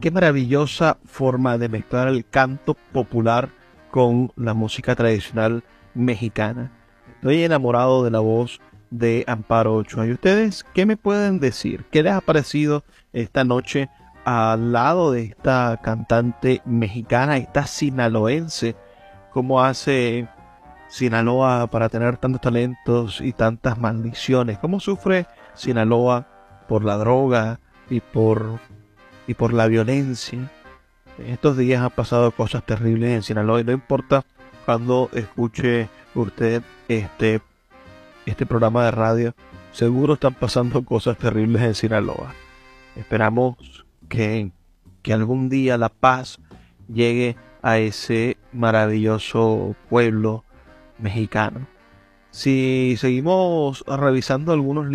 qué maravillosa forma de mezclar el canto popular con la música tradicional mexicana. Estoy enamorado de la voz de Amparo Ochoa. ¿Y ustedes qué me pueden decir? ¿Qué les ha parecido esta noche al lado de esta cantante mexicana, esta sinaloense? ¿Cómo hace Sinaloa para tener tantos talentos y tantas maldiciones? ¿Cómo sufre Sinaloa por la droga y por la violencia? En estos días han pasado cosas terribles en Sinaloa y no importa cuando escuche usted este programa de radio, seguro están pasando cosas terribles en Sinaloa. Esperamos que algún día la paz llegue a ese maravilloso pueblo mexicano. Si seguimos revisando algunos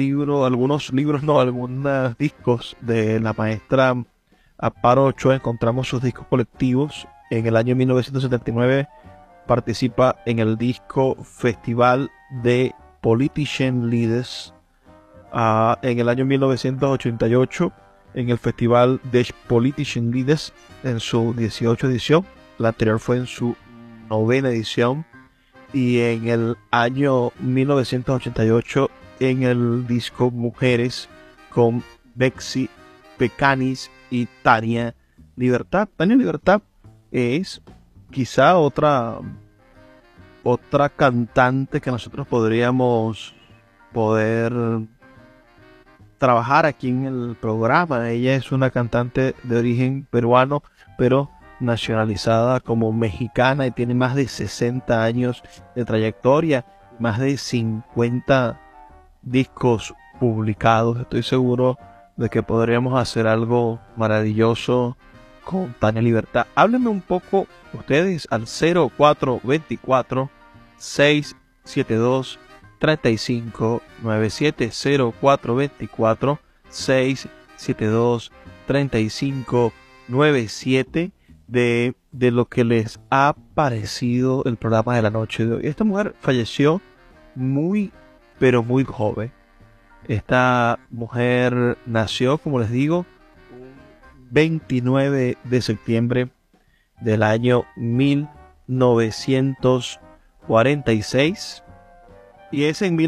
discos de la maestra Amparo Ochoa, encontramos sus discos colectivos. En el año 1979 participa en el disco Festival de Politician Leaders. En el año 1988 en el Festival de Politician Leaders en su 18 edición. La anterior fue en su 9ª edición. Y en el año 1988 en el disco Mujeres con Bexy Pecanis y Tania Libertad. Tania Libertad es quizá otra cantante que nosotros podríamos poder trabajar aquí en el programa. Ella es una cantante de origen peruano, pero nacionalizada como mexicana y tiene más de 60 años de trayectoria, más de 50 discos publicados. Estoy seguro de que podríamos hacer algo maravilloso con Tania Libertad. Háblenme un poco ustedes al 0424 672 3597, 0424 672 3597 de lo que les ha parecido el programa de la noche de hoy. Esta mujer falleció muy, pero muy joven. Esta mujer nació, como les digo, 29 de septiembre del año 1946. Y es en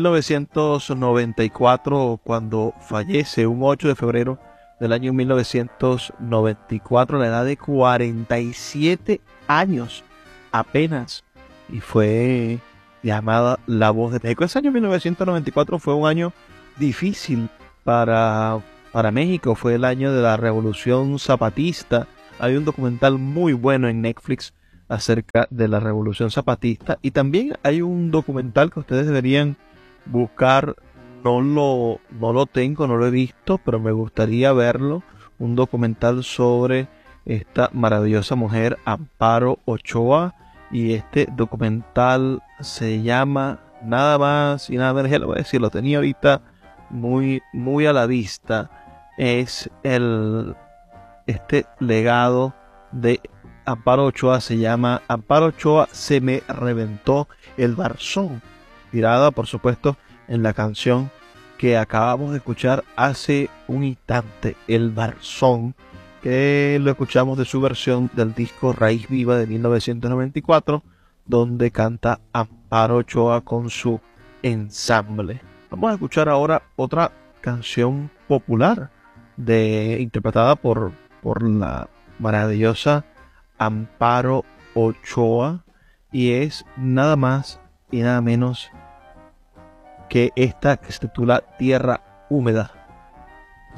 1994 cuando fallece, un 8 de febrero del año 1994, a la edad de 47 años apenas, y fue llamada La Voz de México. Ese año 1994 fue un año difícil para México, fue el año de la Revolución Zapatista. Hay un documental muy bueno en Netflix acerca de la Revolución Zapatista, y también hay un documental que ustedes deberían buscar. No lo tengo, no lo he visto, pero me gustaría verlo. Un documental sobre esta maravillosa mujer, Amparo Ochoa. Y este documental se llama nada más y nada menos, ya lo voy a decir, lo tenía ahorita muy, muy a la vista. Es este legado de Amparo Ochoa, se llama Amparo Ochoa, Se me reventó el barzón. Tirada, por supuesto, en la canción que acabamos de escuchar hace un instante, El Barzón, que lo escuchamos de su versión del disco Raíz Viva de 1994, donde canta Amparo Ochoa con su ensamble. Vamos a escuchar ahora otra canción popular interpretada por la maravillosa Amparo Ochoa, y es nada más y nada menos que esta, que se titula Tierra Húmeda.